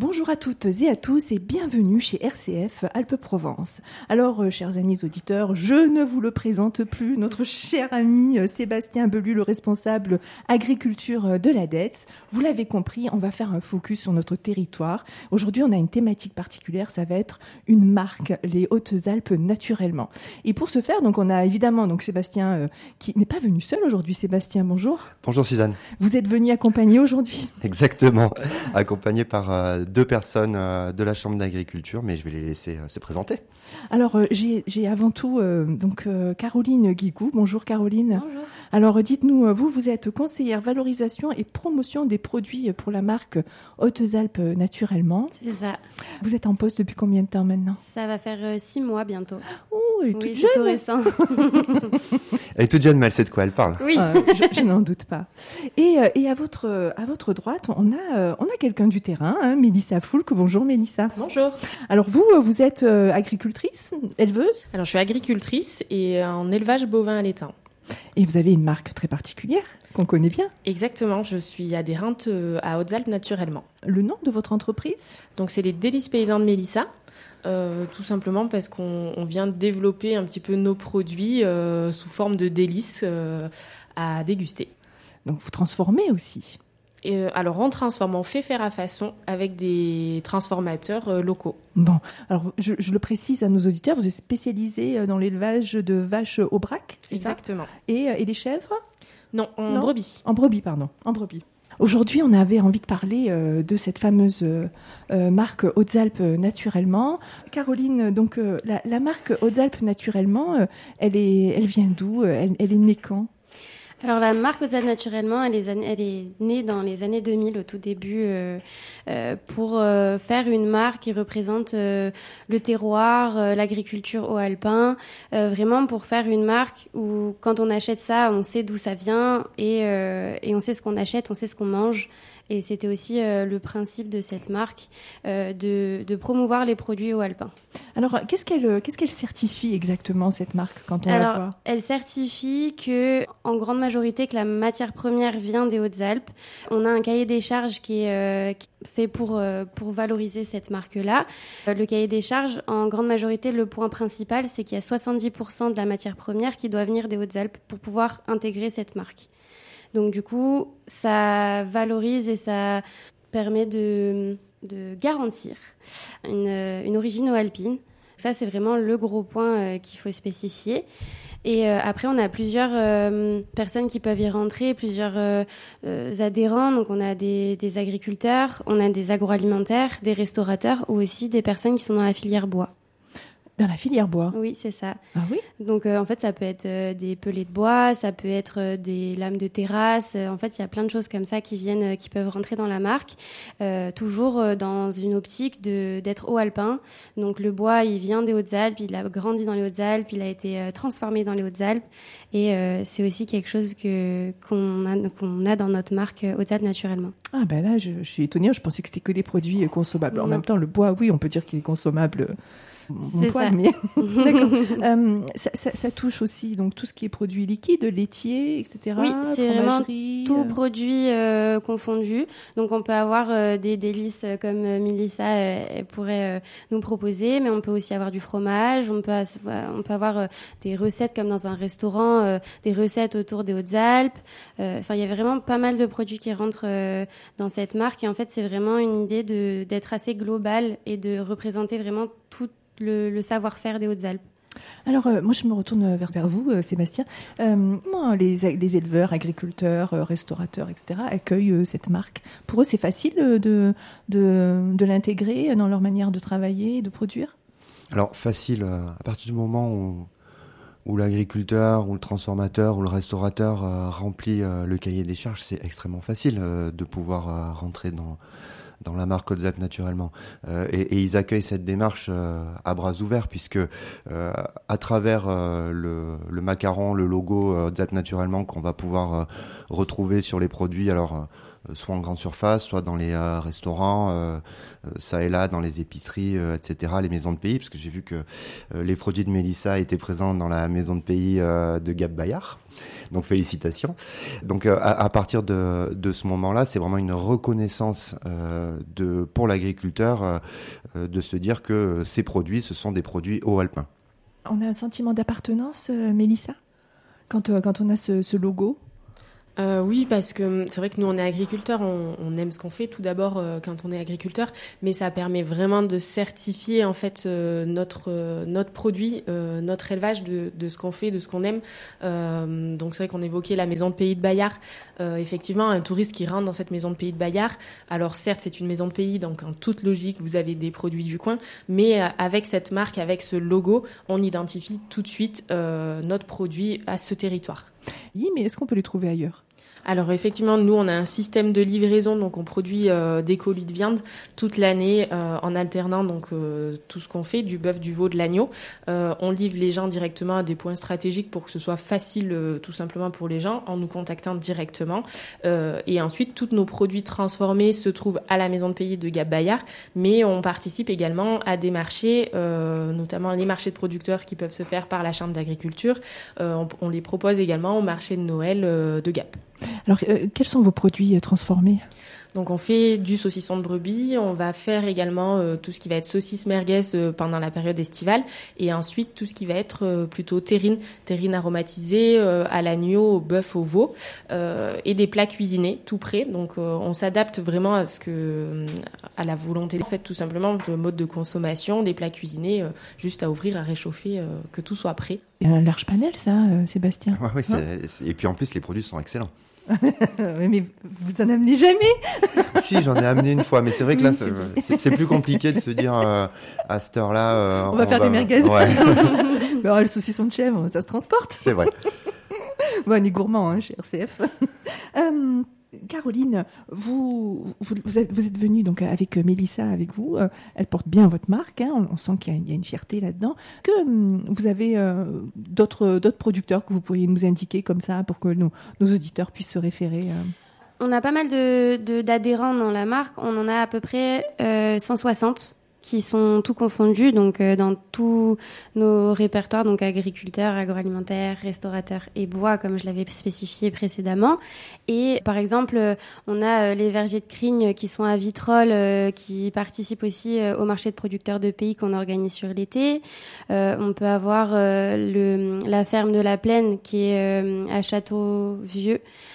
Bonjour à toutes et à tous et bienvenue chez RCF Alpes-Provence. Alors, chers amis auditeurs, je ne vous le présente plus, notre cher ami Sébastien Belu, le responsable agriculture de l'ADETS. Vous l'avez compris, on va faire un focus sur notre territoire. Aujourd'hui, on a une thématique particulière, ça va être une marque, les Hautes-Alpes naturellement. Et pour ce faire, donc, on a évidemment Sébastien qui n'est pas venu seul aujourd'hui. Sébastien, bonjour. Bonjour Suzanne. Vous êtes venu accompagné aujourd'hui ? Exactement, accompagné par deux personnes de la Chambre d'agriculture, mais je vais les laisser se présenter. Alors, j'ai avant tout Caroline Guigou. Bonjour Caroline. Bonjour. Alors, dites-nous, vous êtes conseillère valorisation et promotion des produits pour la marque Hautes-Alpes naturellement. C'est ça. Vous êtes en poste depuis combien de temps maintenant ? Ça va faire 6 mois bientôt. Oh, elle est toute Oui, jeune. c'est tout récent. Elle est toute jeune, mais elle sait de quoi elle parle. Oui. Je n'en doute pas. Et à votre droite, on a quelqu'un du terrain, hein, Mélissa Foulque. Bonjour Mélissa. Bonjour. Alors vous êtes agricultrice, éleveuse, Alors, je suis agricultrice et en élevage bovin à l'étain. et vous avez une marque très particulière qu'on connaît bien. Exactement, je suis adhérente à Hautes-Alpes naturellement. Le nom de votre entreprise ? Donc, c'est les délices paysans de Mélissa. Tout simplement parce qu'on vient de développer un petit peu nos produits sous forme de délices à déguster. Donc vous transformez aussi. Et, alors, on transforme, on fait faire à façon avec des transformateurs locaux. Bon, alors je le précise à nos auditeurs, vous êtes spécialisé dans l'élevage de vaches au brac, c'est ça ? Exactement. Et des chèvres ? Non, en Non. brebis. En brebis, pardon, en brebis. Aujourd'hui, on avait envie de parler de cette fameuse marque Hautes-Alpes naturellement. Caroline, donc la marque Hautes-Alpes naturellement, elle vient d'où ? Elle est née quand ? Alors, la marque Hautes-Alpes naturellement, elle est née dans les années 2000, au tout début, pour faire une marque qui représente le terroir, l'agriculture haut-alpin, vraiment pour faire une marque où, quand on achète ça, on sait d'où ça vient et on sait ce qu'on achète, on sait ce qu'on mange. Et c'était aussi le principe de cette marque, de promouvoir les produits haut-alpins. Alors, qu'est-ce qu'elle certifie exactement, cette marque, quand on la voit ? Elle certifie que, en grande majorité, que la matière première vient des Hautes-Alpes. On a un cahier des charges qui est fait pour valoriser cette marque-là. Le cahier des charges, en grande majorité, le point principal, c'est qu'il y a 70% de la matière première qui doit venir des Hautes-Alpes pour pouvoir intégrer cette marque. Donc du coup, ça valorise et ça permet de garantir une origine haut-alpine. Ça, c'est vraiment le gros point qu'il faut spécifier. Et après, on a plusieurs personnes qui peuvent y rentrer, plusieurs adhérents. Donc on a des agriculteurs, on a des agroalimentaires, des restaurateurs ou aussi des personnes qui sont dans la filière bois. Dans la filière bois ? Oui, c'est ça. Ah oui ? Donc, en fait, ça peut être des pellets de bois, ça peut être des lames de terrasse. En fait, il y a plein de choses comme ça qui peuvent rentrer dans la marque. Toujours dans une optique d'être haut-alpin. Donc, le bois, il vient des Hautes-Alpes, il a grandi dans les Hautes-Alpes, il a été transformé dans les Hautes-Alpes. Et c'est aussi quelque chose qu'on a dans notre marque Hautes-Alpes naturellement. Ah ben là, je suis étonnée, je pensais que c'était que des produits consommables. En Non. même temps, le bois, oui, on peut dire qu'il est consommable. Mon C'est poil, ça. mais d'accord. Ça touche aussi donc tout ce qui est produits liquides, laitiers, etc. Oui, c'est vraiment fromagerie, tout produit confondu. Donc on peut avoir des délices comme Mélissa elle pourrait nous proposer, mais on peut aussi avoir du fromage, on peut avoir des recettes comme dans un restaurant, des recettes autour des Hautes-Alpes. Enfin, il y a vraiment pas mal de produits qui rentrent dans cette marque. Et en fait, c'est vraiment une idée d'être assez globale et de représenter vraiment tout le savoir-faire des Hautes-Alpes. Alors, moi, je me retourne vers vous, Sébastien. Comment les éleveurs, agriculteurs, restaurateurs, etc., accueillent cette marque ? Pour eux, c'est facile de l'intégrer dans leur manière de travailler et de produire ? Alors facile, à partir du moment où l'agriculteur, ou le transformateur, ou le restaurateur remplit le cahier des charges, c'est extrêmement facile de pouvoir rentrer dans la marque Hautes-Alpes naturellement. Et ils accueillent cette démarche à bras ouverts, puisque à travers le macaron, le logo Hautes-Alpes naturellement qu'on va pouvoir retrouver sur les produits, alors soit en grande surface, soit dans les restaurants, ça et là, dans les épiceries, etc., les maisons de pays, parce que j'ai vu que les produits de Mélissa étaient présents dans la maison de pays de Gap Bayard. Donc félicitations. Donc à partir de ce moment-là, c'est vraiment une reconnaissance pour l'agriculteur de se dire que ces produits, ce sont des produits haut-alpins. On a un sentiment d'appartenance, Mélissa, quand on a ce logo? Oui, parce que c'est vrai que nous, on est agriculteurs, on aime ce qu'on fait tout d'abord quand on est agriculteur, mais ça permet vraiment de certifier en fait notre produit, notre élevage de ce qu'on fait, de ce qu'on aime. Donc c'est vrai qu'on évoquait la maison de pays de Bayard. Effectivement, un touriste qui rentre dans cette maison de pays de Bayard, alors certes c'est une maison de pays, donc en toute logique vous avez des produits du coin, mais avec cette marque, avec ce logo, on identifie tout de suite notre produit à ce territoire. Oui, mais est-ce qu'on peut les trouver ailleurs? Alors effectivement, nous on a un système de livraison, donc on produit des colis de viande toute l'année en alternant donc tout ce qu'on fait, du bœuf, du veau, de l'agneau. On livre les gens directement à des points stratégiques pour que ce soit facile tout simplement pour les gens en nous contactant directement. Et ensuite, tous nos produits transformés se trouvent à la maison de pays de Gap Bayard, mais on participe également à des marchés, notamment les marchés de producteurs qui peuvent se faire par la Chambre d'agriculture. On les propose également au marché de Noël de Gap. Alors, quels sont vos produits transformés? Donc on fait du saucisson de brebis, on va faire également tout ce qui va être saucisse merguez pendant la période estivale, et ensuite tout ce qui va être plutôt terrine aromatisée à l'agneau, au bœuf, au veau, et des plats cuisinés tout prêts. Donc on s'adapte vraiment à la volonté, en fait, tout simplement le mode de consommation, des plats cuisinés juste à ouvrir, à réchauffer, que tout soit prêt. C'est un large panel, ça, Sébastien. Oui, et puis en plus les produits sont excellents. Mais vous en amenez jamais? Si, j'en ai amené une fois, mais c'est vrai que là, c'est plus compliqué de se dire à cette heure-là. On va faire des merguez. Ouais. Alors, le saucisson de chèvre, ça se transporte. C'est vrai. Bon, on est gourmand chez RCF. Caroline, vous êtes venue donc avec Mélissa, avec vous. Elle porte bien votre marque. On sent qu'il y a une fierté là-dedans. Que vous avez d'autres producteurs que vous pourriez nous indiquer comme ça pour que nos auditeurs puissent se référer. On a pas mal d'adhérents dans la marque. On en a à peu près 160 qui sont tout confondus, donc dans tous nos répertoires, donc agriculteurs, agroalimentaires, restaurateurs et bois, comme je l'avais spécifié précédemment. Et par exemple, on a les vergers de Crigne qui sont à Vitrolles, qui participent aussi au marché de producteurs de pays qu'on organise sur l'été. On peut avoir la ferme de la Plaine qui est à Château-Vieux,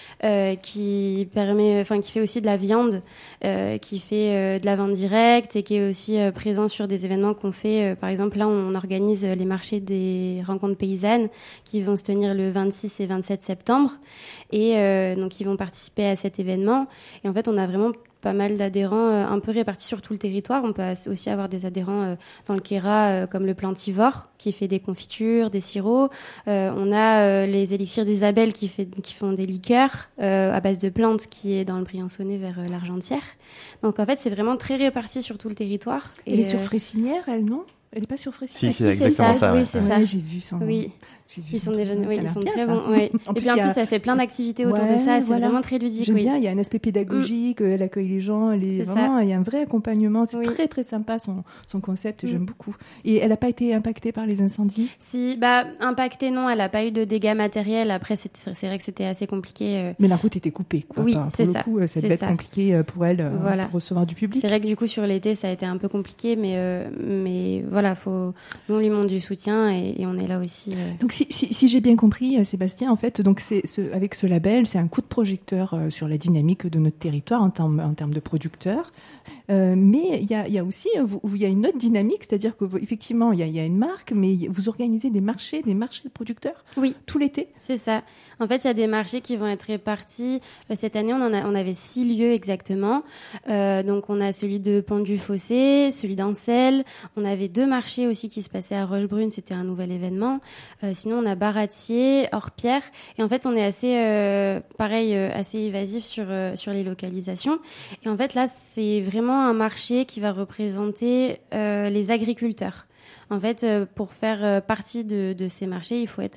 qui fait aussi de la viande, qui fait de la vente directe et qui est aussi présent sur des événements qu'on fait. Par exemple, là, on organise les marchés des rencontres paysannes qui vont se tenir le 26 et 27 septembre. Et donc, ils vont participer à cet événement. Et en fait, on a vraiment pas mal d'adhérents un peu répartis sur tout le territoire. On peut aussi avoir des adhérents dans le Queyras comme le Plantivore qui fait des confitures, des sirops. On a les élixirs d'Isabelle qui font des liqueurs à base de plantes qui est dans le Briançonnais vers l'Argentière. Donc en fait, c'est vraiment très réparti sur tout le territoire. Elle est sur Fressinière, elle, non? Elle n'est pas sur Fressinière? Si, c'est exactement ça. Oui, c'est ça. J'ai vu son... Oui. Ils sont déjà, ils sont bien, très ça. bons. Ouais. En Et plus, puis en plus, ça fait plein d'activités autour de ça. C'est vraiment très ludique. J'aime bien. Il y a un aspect pédagogique. Elle accueille les gens. Vraiment, il y a un vrai accompagnement. C'est très très sympa son concept. J'aime beaucoup. Et elle n'a pas été impactée par les incendies? Si, impactée non. Elle n'a pas eu de dégâts matériels. Après, c'est vrai que c'était assez compliqué. Mais la route était coupée, quoi. Oui, c'est ça. Pour le coup, ça devait être compliqué pour elle pour recevoir du public. C'est vrai que du coup, sur l'été, ça a été un peu compliqué, mais voilà, nous on lui montre du soutien et on est là aussi. Donc si j'ai bien compris, Sébastien, en fait, donc avec ce label, c'est un coup de projecteur sur la dynamique de notre territoire en termes de producteurs. Mais il y a aussi il y a une autre dynamique, c'est-à-dire que effectivement il y a une marque, mais vous organisez des marchés de producteurs. Oui, tout l'été. C'est ça. En fait, il y a des marchés qui vont être répartis. Cette année, on avait 6 lieux exactement. Donc, on a celui de Pont-du-Fossé, celui d'Ancel. On avait 2 marchés aussi qui se passaient à Rochebrune. C'était un nouvel événement. Sinon, on a Baratier, Orpierre. Et en fait, on est assez, assez évasif sur les localisations. Et en fait, là, c'est vraiment un marché qui va représenter les agriculteurs. En fait, pour faire partie de ces marchés, il faut être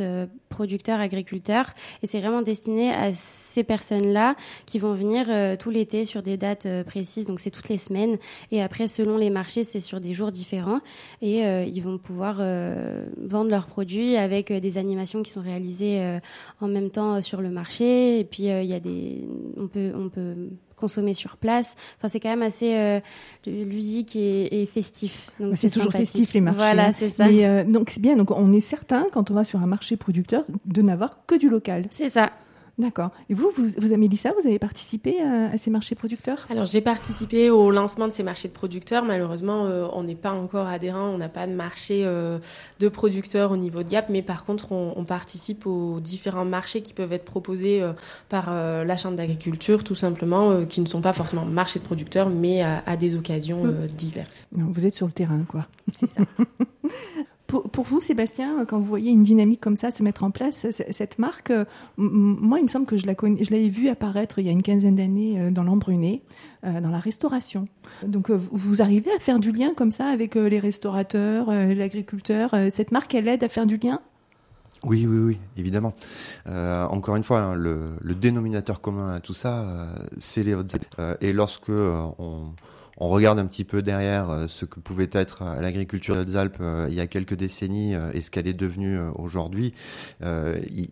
producteurs, agriculteurs. Et c'est vraiment destiné à ces personnes-là qui vont venir tout l'été sur des dates précises. Donc, c'est toutes les semaines. Et après, selon les marchés, c'est sur des jours différents. Et ils vont pouvoir vendre leurs produits avec des animations qui sont réalisées en même temps sur le marché. Et puis, il y a on peut consommer sur place. Enfin, c'est quand même assez ludique et festif. Donc c'est toujours sympathique. festif, les marchés. Voilà, c'est ça. Mais, donc c'est bien. Donc on est certain, quand on va sur un marché producteur, de n'avoir que du local. C'est ça. D'accord. Et vous, Mélissa, vous avez participé à ces marchés producteurs ? Alors, j'ai participé au lancement de ces marchés de producteurs. Malheureusement, on n'est pas encore adhérent, on n'a pas de marché de producteurs au niveau de Gap, mais par contre, on participe aux différents marchés qui peuvent être proposés par la Chambre d'agriculture, tout simplement, qui ne sont pas forcément marchés de producteurs, mais à des occasions diverses. Non, vous êtes sur le terrain, quoi. C'est ça. Pour vous, Sébastien, quand vous voyez une dynamique comme ça se mettre en place, cette marque, moi, il me semble que je l'avais vue apparaître il y a une quinzaine d'années dans l'Embrunais, dans la restauration. Donc, vous arrivez à faire du lien comme ça avec les restaurateurs, l'agriculteur. Cette marque, elle aide à faire du lien ? Oui, évidemment. Encore une fois, hein, le dénominateur commun à tout ça, c'est les Hautes-Alpes. Et lorsque on regarde un petit peu derrière ce que pouvait être l'agriculture des Hautes-Alpes il y a quelques décennies et ce qu'elle est devenue aujourd'hui, et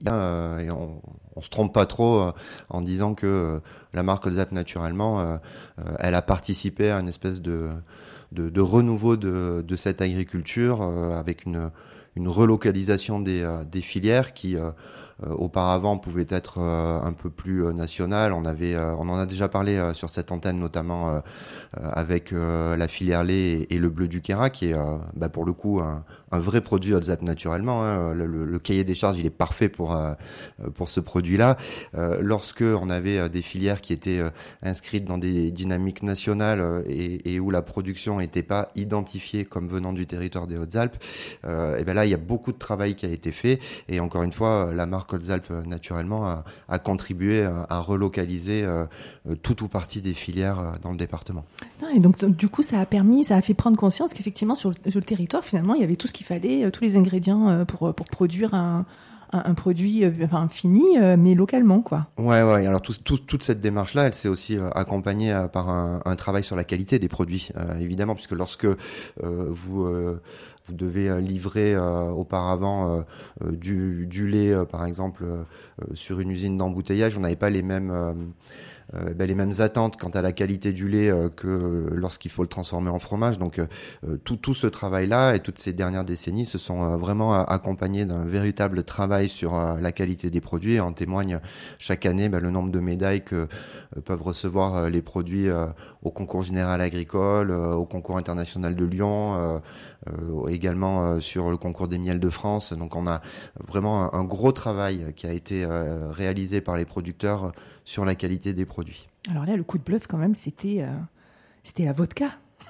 on se trompe pas trop en disant que la marque Hautes-Alpes, naturellement, elle a participé à une espèce de renouveau de cette agriculture avec une relocalisation des filières qui auparavant pouvaient être un peu plus nationales. On en a déjà parlé sur cette antenne, notamment avec la filière lait et le bleu du Queyras, qui est pour le coup un vrai produit Hautes-Alpes, naturellement. Hein. Le cahier des charges, il est parfait pour ce produit-là. Lorsque on avait des filières qui étaient inscrites dans des dynamiques nationales et où la production n'était pas identifiée comme venant du territoire des Hautes-Alpes, et ben là, il y a beaucoup de travail qui a été fait. Et encore une fois, la marque Hautes-Alpes, naturellement, a contribué à relocaliser tout ou partie des filières dans le département. Et donc, du coup, ça a fait prendre conscience qu'effectivement, sur le territoire, finalement, il y avait tout ce qu'il fallait, tous les ingrédients pour produire un produit fini, mais localement, quoi. Ouais. Alors toute cette démarche-là, elle s'est aussi accompagnée par un travail sur la qualité des produits, évidemment, puisque lorsque vous devez livrer auparavant du lait, par exemple, sur une usine d'embouteillage, on n'avait pas les mêmes attentes quant à la qualité du lait que lorsqu'il faut le transformer en fromage. Donc tout ce travail-là et toutes ces dernières décennies se sont vraiment accompagnés d'un véritable travail sur la qualité des produits. Et en témoigne chaque année le nombre de médailles que peuvent recevoir les produits au concours général agricole, au concours international de Lyon, également sur le concours des miels de France. Donc on a vraiment un gros travail qui a été réalisé par les producteurs sur la qualité des produits. Alors là, le coup de bluff, quand même, c'était la vodka.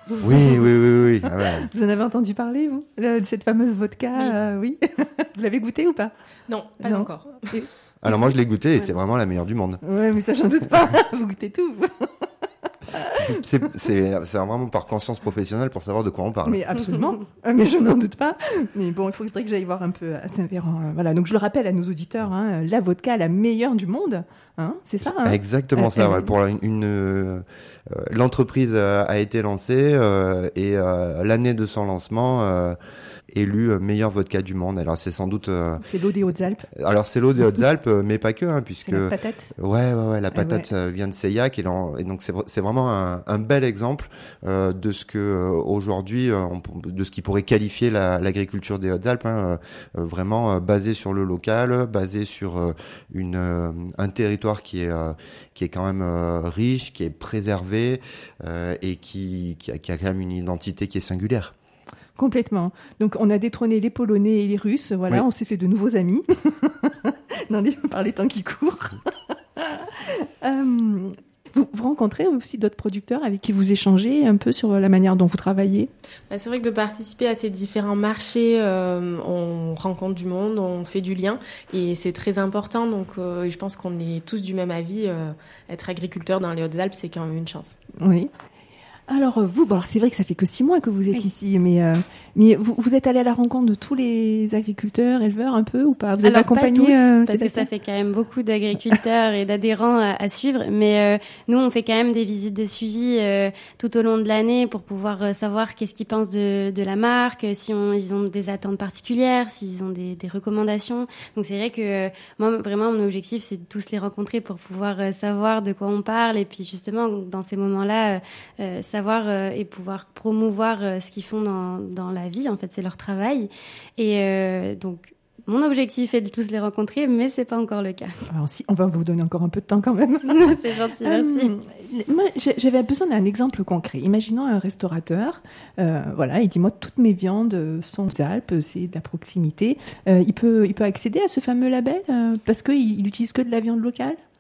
Oui. Ah ouais. Vous en avez entendu parler, vous, de cette fameuse vodka? Oui. Vous l'avez goûtée ou pas? Non, pas encore. Alors moi, je l'ai goûtée et c'est vraiment la meilleure du monde. Ouais, mais ça, j'en doute pas. Vous goûtez tout. C'est vraiment par conscience professionnelle pour savoir de quoi on parle. Mais absolument, mais je n'en doute pas. Mais bon, il faudrait que j'aille voir un peu à Saint-Véran. Voilà, donc je le rappelle à nos auditeurs, la vodka la meilleure du monde, c'est ça. Exactement ça. Ouais. Pour l'entreprise a été lancée et l'année de son lancement élu meilleure vodka du monde. Alors c'est sans doute c'est l'eau des Hautes-Alpes. Alors c'est l'eau des Hautes-Alpes, mais pas que, puisque la patate. Ouais, la patate vient de Seillac et donc c'est vraiment un bel exemple de ce que aujourd'hui de ce qui pourrait qualifier l'agriculture des Hautes-Alpes, vraiment basé sur le local, basé sur un territoire qui est quand même riche, qui est préservé et qui a quand même une identité qui est singulière. Complètement. Donc, on a détrôné les Polonais et les Russes. Voilà, oui. On s'est fait de nouveaux amis par les temps qui courent. Vous rencontrez aussi d'autres producteurs avec qui vous échangez un peu sur la manière dont vous travaillez? C'est vrai que de participer à ces différents marchés, on rencontre du monde, on fait du lien et c'est très important. Donc, je pense qu'on est tous du même avis. Être agriculteur dans les Hautes-Alpes, c'est quand même une chance. Oui. Alors vous, bon, alors c'est vrai que ça fait que 6 mois que vous êtes ici, mais vous êtes allé à la rencontre de tous les agriculteurs, éleveurs un peu ou pas? Vous avez Alors, accompagné pas tous, parce que Sébastien ça fait quand même beaucoup d'agriculteurs et d'adhérents à suivre. Mais nous, on fait quand même des visites de suivi tout au long de l'année pour pouvoir savoir qu'est-ce qu'ils pensent de la marque, si ils ont des attentes particulières, s'ils ont des recommandations. Donc c'est vrai que moi, vraiment, mon objectif, c'est de tous les rencontrer pour pouvoir savoir de quoi on parle et puis justement, dans ces moments-là, savoir et pouvoir promouvoir ce qu'ils font dans la vie. En fait, c'est leur travail. Et donc, mon objectif est de tous les rencontrer, mais c'est pas encore le cas. Alors, si, on va vous donner encore un peu de temps quand même. C'est gentil, merci. Moi, j'avais besoin d'un exemple concret. Imaginons un restaurateur, voilà, il dit moi toutes mes viandes sont des Alpes, c'est de la proximité. Il peut accéder à ce fameux label parce qu'il utilise que de la viande locale.